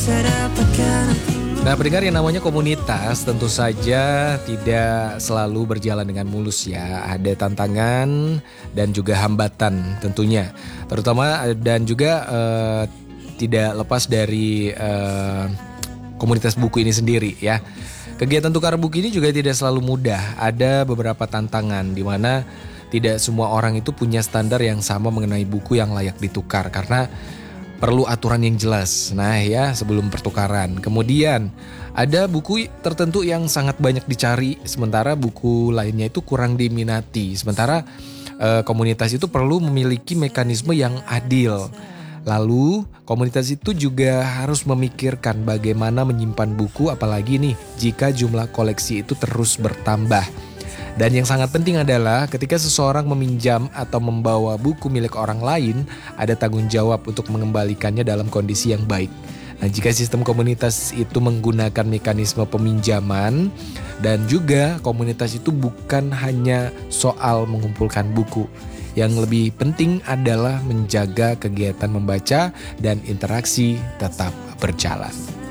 Nah, pendengar, yang namanya komunitas tentu saja tidak selalu berjalan dengan mulus ya. Ada tantangan dan juga hambatan tentunya. Terutama dan juga tidak lepas dari komunitas buku ini sendiri ya. Kegiatan tukar buku ini juga tidak selalu mudah. Ada beberapa tantangan di mana tidak semua orang itu punya standar yang sama mengenai buku yang layak ditukar karena perlu aturan yang jelas. Nah ya, sebelum pertukaran. Kemudian ada buku tertentu yang sangat banyak dicari, sementara buku lainnya itu kurang diminati. Sementara komunitas itu perlu memiliki mekanisme yang adil. Lalu komunitas itu juga harus memikirkan bagaimana menyimpan buku, apalagi nih jika jumlah koleksi itu terus bertambah. Dan yang sangat penting adalah ketika seseorang meminjam atau membawa buku milik orang lain, ada tanggung jawab untuk mengembalikannya dalam kondisi yang baik. Nah, jika sistem komunitas itu menggunakan mekanisme peminjaman dan juga komunitas itu bukan hanya soal mengumpulkan buku. Yang lebih penting adalah menjaga kegiatan membaca dan interaksi tetap berjalan.